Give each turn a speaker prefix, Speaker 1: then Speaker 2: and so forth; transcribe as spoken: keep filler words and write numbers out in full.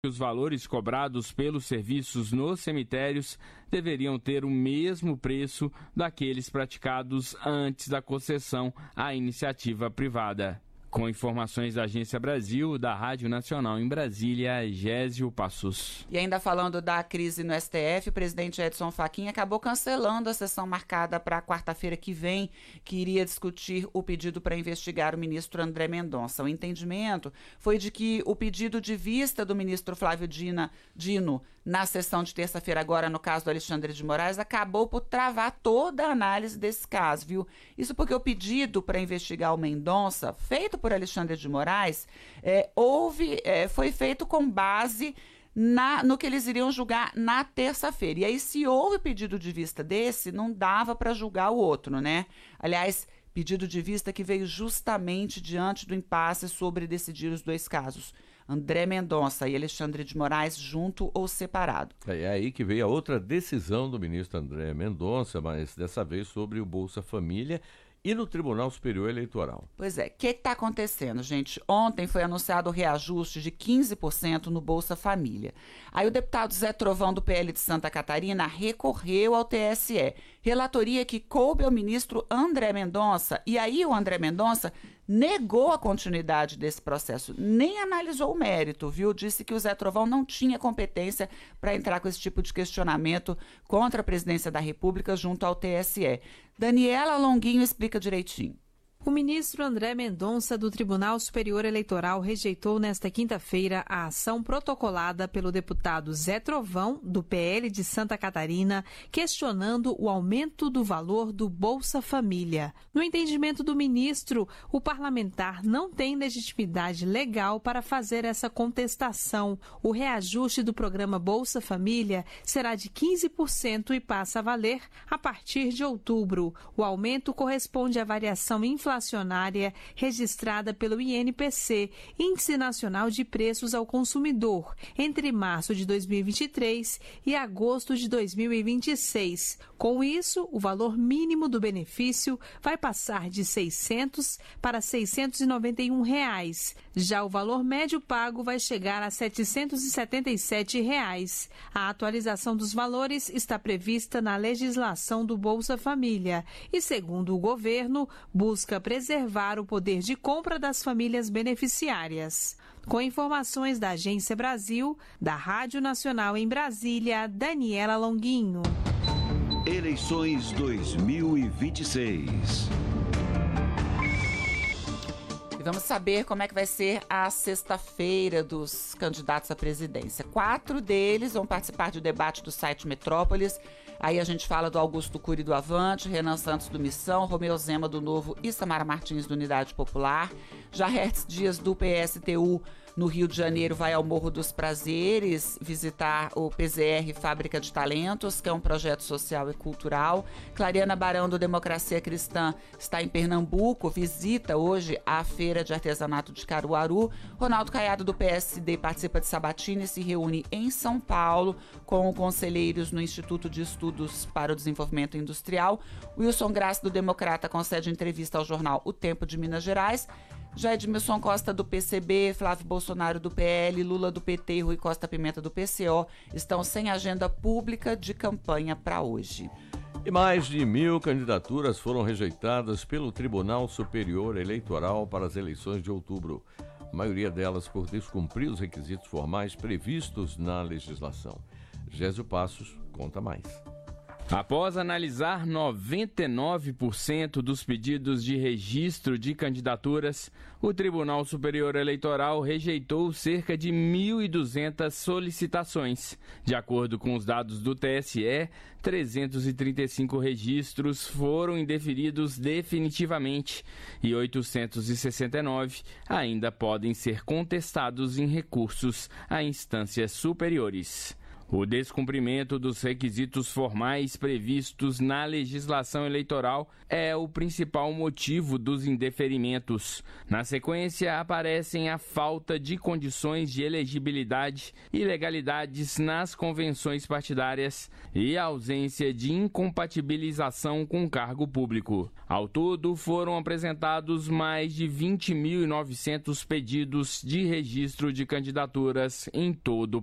Speaker 1: Os valores cobrados pelos serviços nos cemitérios deveriam ter o mesmo preço daqueles praticados antes da concessão à iniciativa privada. Com informações da Agência Brasil, da Rádio Nacional em Brasília, Gésio Passos.
Speaker 2: E ainda falando da crise no S T F, o presidente Edson Fachin acabou cancelando a sessão marcada para quarta-feira que vem, que iria discutir o pedido para investigar o ministro André Mendonça. O entendimento foi de que o pedido de vista do ministro Flávio Dina, Dino na sessão de terça-feira, agora no caso do Alexandre de Moraes, acabou por travar toda a análise desse caso, viu? Isso porque o pedido para investigar o Mendonça, feito por Alexandre de Moraes, é, houve, é, foi feito com base na, no que eles iriam julgar na terça-feira. E aí, se houve pedido de vista desse, não dava para julgar o outro, né? Aliás, pedido de vista que veio justamente diante do impasse sobre decidir os dois casos. André Mendonça e Alexandre de Moraes junto ou separado.
Speaker 3: É aí que veio a outra decisão do ministro André Mendonça, mas dessa vez sobre o Bolsa Família e no Tribunal Superior Eleitoral.
Speaker 2: Pois é, o que está acontecendo, gente? Ontem foi anunciado o reajuste de quinze por cento no Bolsa Família. Aí o deputado Zé Trovão, do P L de Santa Catarina, recorreu ao T S E. Relatoria que coube ao ministro André Mendonça. E aí o André Mendonça negou a continuidade desse processo, nem analisou o mérito, viu? Disse que o Zé Trovão não tinha competência para entrar com esse tipo de questionamento contra a presidência da República junto ao T S E. Daniela Longuinho explica direitinho.
Speaker 4: O ministro André Mendonça, do Tribunal Superior Eleitoral, rejeitou nesta quinta-feira a ação protocolada pelo deputado Zé Trovão, do P L de Santa Catarina, questionando o aumento do valor do Bolsa Família. No entendimento do ministro, o parlamentar não tem legitimidade legal para fazer essa contestação. O reajuste do programa Bolsa Família será de quinze por cento e passa a valer a partir de outubro. O aumento corresponde à variação inflacionária inflacionária registrada pelo I N P C, Índice Nacional de Preços ao Consumidor, entre março de dois mil e vinte e três e agosto de dois mil e vinte e seis. Com isso, o valor mínimo do benefício vai passar de seiscentos para seiscentos e noventa e um reais. Já o valor médio pago vai chegar a setecentos e setenta e sete reais. A atualização dos valores está prevista na legislação do Bolsa Família e, segundo o governo, busca preservar o poder de compra das famílias beneficiárias. Com informações da Agência Brasil, da Rádio Nacional em Brasília, Daniela Longuinho.
Speaker 5: Eleições dois mil e vinte e seis.
Speaker 2: E vamos saber como é que vai ser a sexta-feira dos candidatos à presidência. Quatro deles vão participar do debate do site Metrópolis. Aí a gente fala do Augusto Cury do Avante, Renan Santos do Missão, Romeu Zema do Novo e Samara Martins do Unidade Popular. Já Hertz Dias do P S T U no Rio de Janeiro vai ao Morro dos Prazeres visitar o P Z R Fábrica de Talentos, que é um projeto social e cultural. Clariana Barão do Democracia Cristã está em Pernambuco, visita hoje a Feira de Artesanato de Caruaru. Ronaldo Caiado do P S D participa de Sabatina e se reúne em São Paulo com conselheiros no Instituto de Estudos para o Desenvolvimento Industrial. Wilson Graça do Democrata concede entrevista ao jornal O Tempo de Minas Gerais. Já Edmilson Costa do P C B, Flávio Bolsonaro do P L, Lula do P T e Rui Costa Pimenta do P C O estão sem agenda pública de campanha para hoje.
Speaker 3: E mais de mil candidaturas foram rejeitadas pelo Tribunal Superior Eleitoral para as eleições de outubro. A maioria delas por descumprir os requisitos formais previstos na legislação. Gésio Passos conta mais.
Speaker 1: Após analisar noventa e nove por cento dos pedidos de registro de candidaturas, o Tribunal Superior Eleitoral rejeitou cerca de mil e duzentas solicitações. De acordo com os dados do T S E, trezentos e trinta e cinco registros foram indeferidos definitivamente e oitocentos e sessenta e nove ainda podem ser contestados em recursos a instâncias superiores. O descumprimento dos requisitos formais previstos na legislação eleitoral é o principal motivo dos indeferimentos. Na sequência, aparecem a falta de condições de elegibilidade, ilegalidades nas convenções partidárias e a ausência de incompatibilização com cargo público. Ao todo, foram apresentados mais de vinte mil e novecentos pedidos de registro de candidaturas em todo o